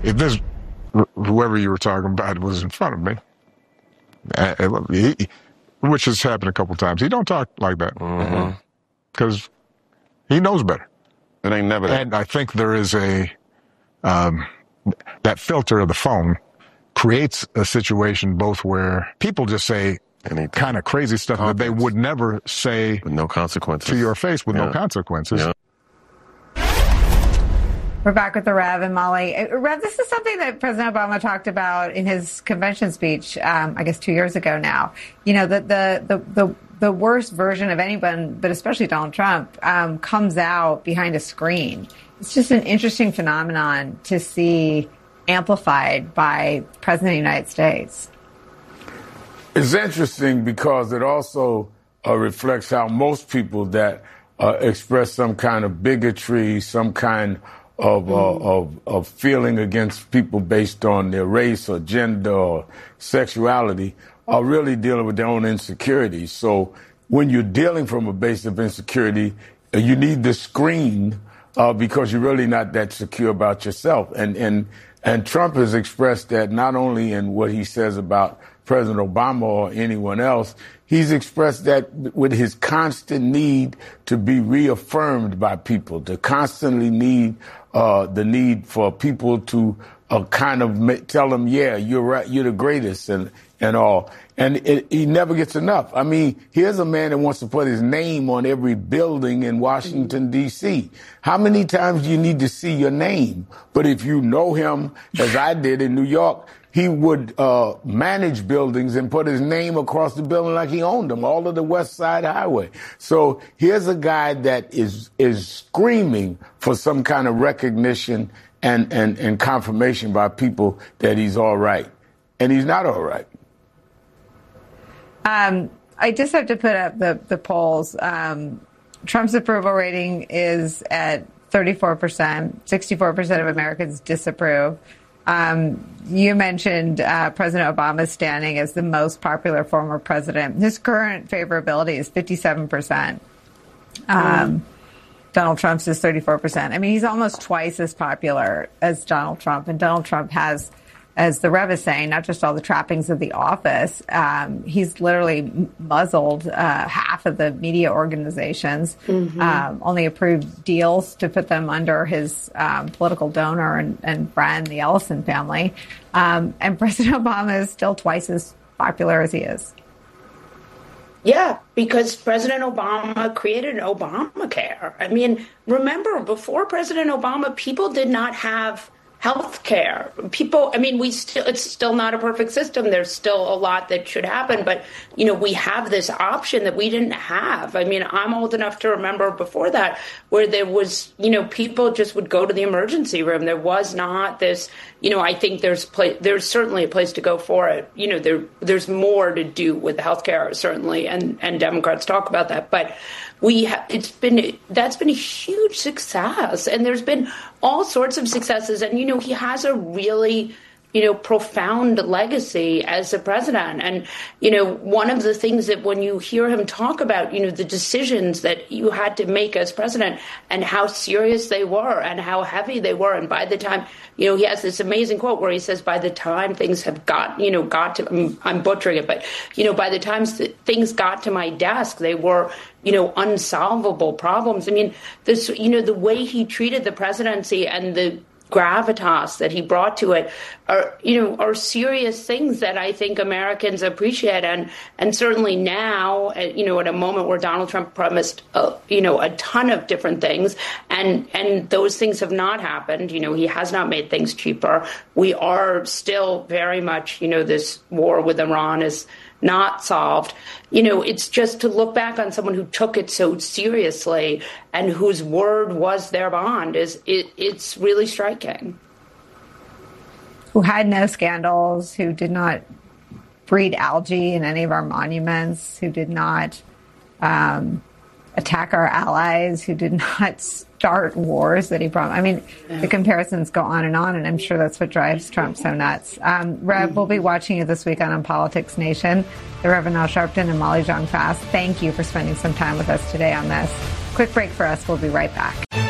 if this whoever you were talking about was in front of me, which has happened a couple times, he don't talk like that because he knows better. It ain't never that. And I think there is that filter of the phone creates a situation both where people just say kind of crazy stuff that they would never say with no consequences to your face with no consequences. Yeah. We're back with the Rev and Molly. Rev, this is something that President Obama talked about in his convention speech, I guess 2 years ago now. You know, the worst version of anyone, but especially Donald Trump, comes out behind a screen. It's just an interesting phenomenon to see amplified by the President of the United States. It's interesting because it also reflects how most people that express some kind of bigotry, some kind of feeling against people based on their race or gender or sexuality are really dealing with their own insecurities. So when you're dealing from a base of insecurity, you need the screen because you're really not that secure about yourself. And Trump has expressed that not only in what he says about President Obama or anyone else, he's expressed that with his constant need to be reaffirmed by people, to constantly need the need for people to kind of tell him, yeah, you're right, you're the greatest and all. And he never gets enough. I mean, here's a man that wants to put his name on every building in Washington, D.C. How many times do you need to see your name? But if you know him, as I did in New York, he would manage buildings and put his name across the building like he owned them, all of the West Side Highway. So here's a guy that is screaming for some kind of recognition and confirmation by people that he's all right. And he's not all right. I just have to put up the polls. Trump's approval rating is at 34%. 64% of Americans disapprove. You mentioned President Obama's standing as the most popular former president. His current favorability is 57%. Donald Trump's is 34%. I mean, he's almost twice as popular as Donald Trump. And Donald Trump has, as the Rev is saying, not just all the trappings of the office. He's literally muzzled half of the media organizations, only approved deals to put them under his political donor and friend, the Ellison family. And President Obama is still twice as popular as he is. Yeah, because President Obama created Obamacare. I mean, remember, before President Obama, people did not have health care. People, I mean, it's still not a perfect system. There's still a lot that should happen. But, you know, we have this option that we didn't have. I mean, I'm old enough to remember before that where there was, you know, people just would go to the emergency room. There was not this, you know, I think there's certainly a place to go for it. You know, there's more to do with health care, certainly. And Democrats talk about that. But that's been a huge success. And there's been all sorts of successes. And, you know, he has a really, you know, profound legacy as a president. And, you know, one of the things that when you hear him talk about, you know, the decisions that you had to make as president and how serious they were and how heavy they were. And by the time, you know, he has this amazing quote where he says, by the time things have got to, I'm butchering it, but, you know, by the time things got to my desk, they were, you know, unsolvable problems. I mean, this, you know, the way he treated the presidency and the gravitas that he brought to it are serious things that I think Americans appreciate. And certainly now, you know, at a moment where Donald Trump promised, you know, a ton of different things and those things have not happened. You know, he has not made things cheaper. We are still very much, you know, this war with Iran is not solved. You know, it's just to look back on someone who took it so seriously and whose word was their bond it's really striking. Who had no scandals, who did not breed algae in any of our monuments, who did not attack our allies, who did not start wars that he promised. I mean, the comparisons go on, and I'm sure that's what drives Trump so nuts. Rev, we'll be watching you this week on Politics Nation. The Reverend Al Sharpton and Molly Jong-Fast, thank you for spending some time with us today on this. Quick break for us. We'll be right back.